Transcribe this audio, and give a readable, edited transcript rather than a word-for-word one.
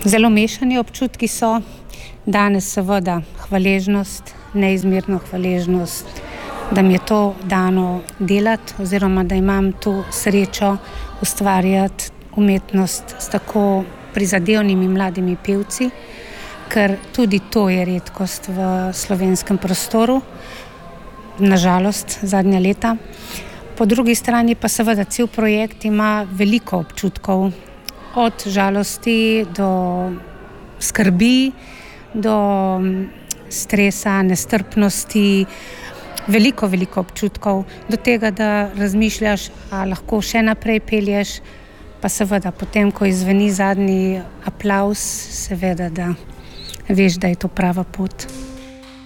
Zelo mešani občutki so. Danes seveda hvaležnost, neizmerno hvaležnost, da mi je to dano delati oziroma da imam tu srečo ustvarjati umetnost s tako prizadevnimi mladimi pevci, ker tudi to je redkost v slovenskem prostoru, nažalost zadnja leta. Po drugi strani pa seveda cel projekt ima veliko občutkov, od žalosti do skrbi, do stresa, nestrpnosti, veliko občutkov, do tega, da razmišljaš, a lahko še naprej pelješ, pa seveda potem, ko izveni zadnji aplavz, seveda, da veš, da je to prava pot.